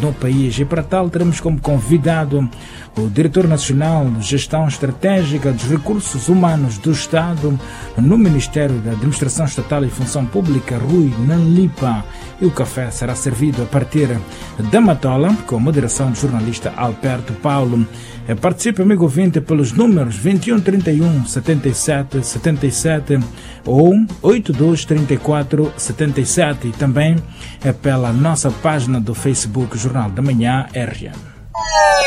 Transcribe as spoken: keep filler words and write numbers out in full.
no país. E para tal teremos como convidado o Diretor Nacional de Gestão Estratégica dos Recursos Humanos do Estado no Ministério da Administração Estatal e Função Pública, Rui Nanlipa. E o café será servido a partir da Matola, com moderação do jornalista Alberto Paulo. Participe, amigo ouvinte, pelos números vinte e um, trinta e um, setenta e sete, setenta e sete ou oitenta e dois, trinta e quatro, setenta e sete, e também pela nossa página do Facebook Jornal da Manhã R N.